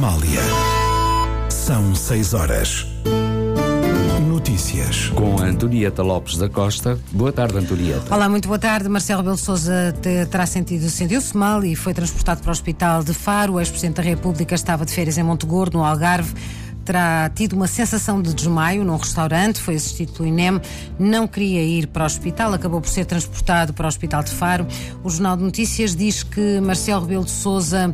Amália. São 6 horas. Notícias. Com a Antonieta Lopes da Costa. Boa tarde, Antonieta. Olá, muito boa tarde. Marcelo Rebelo de Sousa sentiu-se mal e foi transportado para o hospital de Faro. O ex-presidente da República estava de férias em Montegordo, no Algarve. Terá tido uma sensação de desmaio num restaurante, foi assistido pelo INEM, não queria ir para o hospital, acabou por ser transportado para o hospital de Faro. O Jornal de Notícias diz que Marcelo Rebelo de Sousa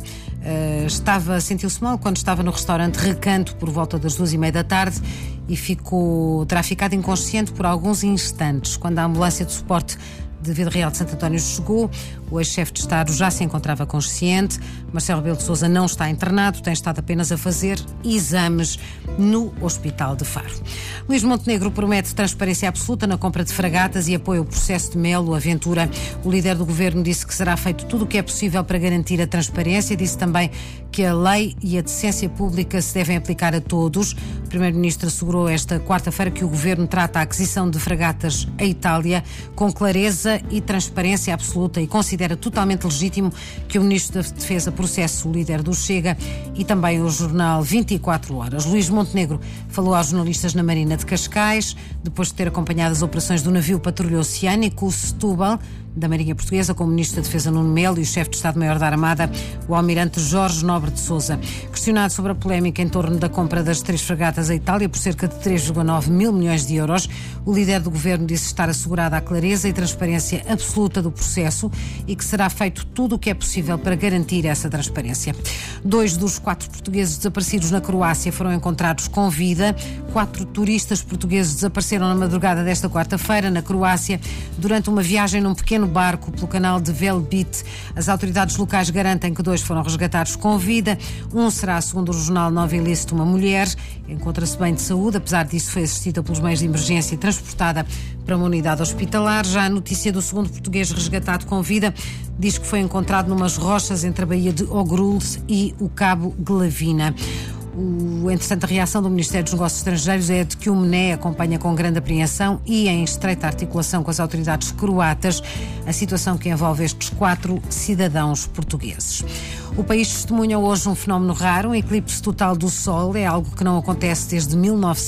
sentiu-se mal quando estava no restaurante Recanto por volta das 2h30 da tarde e terá ficado inconsciente por alguns instantes. Quando a ambulância de suporte de Vila Real de Santo António chegou, o ex-chefe de Estado já se encontrava consciente. Marcelo Rebelo de Sousa não está internado, tem estado apenas a fazer exames no Hospital de Faro. Luís Montenegro promete transparência absoluta na compra de fragatas e apoia o processo de Melo Aventura. O líder do governo disse que será feito tudo o que é possível para garantir a transparência. Disse também que a lei e a decência pública se devem aplicar a todos. O primeiro-ministro assegurou esta quarta-feira que o governo trata a aquisição de fragatas à Itália com clareza e transparência absoluta e considera totalmente legítimo que o ministro da Defesa processe o líder do Chega e também o jornal 24 Horas. Luís Montenegro falou aos jornalistas na Marina de Cascais, depois de ter acompanhado as operações do navio patrulha oceânico, o Setúbal, da Marinha Portuguesa, com o Ministro da Defesa Nuno Melo e o Chefe de Estado-Maior da Armada, o Almirante Jorge Nobre de Sousa. Questionado sobre a polémica em torno da compra das 3 fragatas à Itália por cerca de 3,9 mil milhões de euros, o líder do governo disse estar assegurada a clareza e transparência absoluta do processo e que será feito tudo o que é possível para garantir essa transparência. 2 dos 4 portugueses desaparecidos na Croácia foram encontrados com vida. 4 turistas portugueses desapareceram na madrugada desta quarta-feira na Croácia durante uma viagem num pequeno barco pelo canal de Velebit. As autoridades locais garantem que 2 foram resgatados com vida. Um será, segundo o jornal Nova Ilícito, uma mulher. Encontra-se bem de saúde. Apesar disso, foi assistida pelos meios de emergência e transportada para uma unidade hospitalar. Já a notícia do segundo português resgatado com vida diz que foi encontrado numas rochas entre a Baía de Ogrulhs e o Cabo Glavina. Entretanto, a reação do Ministério dos Negócios Estrangeiros é de que o MNE acompanha com grande apreensão e em estreita articulação com as autoridades croatas a situação que envolve estes 4 cidadãos portugueses. O país testemunha hoje um fenómeno raro, um eclipse total do Sol. É algo que não acontece desde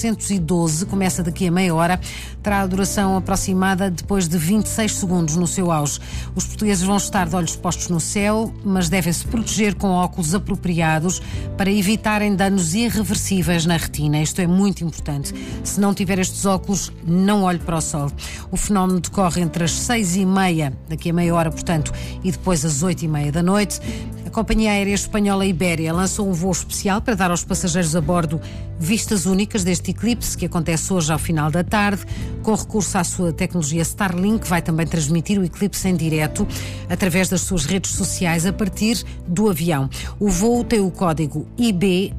1912, começa daqui a meia hora, terá a duração aproximada depois de 26 segundos no seu auge. Os portugueses vão estar de olhos postos no céu, mas devem-se proteger com óculos apropriados para evitarem danos irreversíveis na retina. Isto é muito importante. Se não tiver estes óculos, não olhe para o Sol. O fenómeno decorre entre as 6h30, daqui a meia hora, portanto, e depois às 8h30 da noite. A companhia aérea espanhola Ibéria lançou um voo especial para dar aos passageiros a bordo vistas únicas deste eclipse, que acontece hoje ao final da tarde. Com recurso à sua tecnologia Starlink, vai também transmitir o eclipse em direto através das suas redes sociais a partir do avião. O voo tem o código IB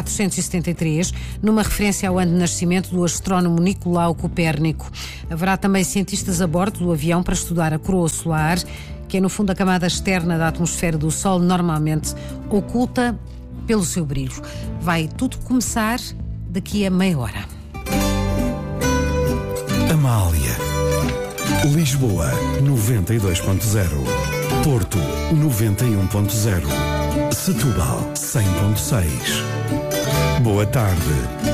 1473, numa referência ao ano de nascimento do astrónomo Nicolau Copérnico. Haverá também cientistas a bordo do avião para estudar a coroa solar, que é no fundo a camada externa da atmosfera do Sol, normalmente oculta pelo seu brilho. Vai tudo começar daqui a meia hora. Amália. Lisboa 92.0. Porto 91.0. Setúbal 100.6. Boa tarde.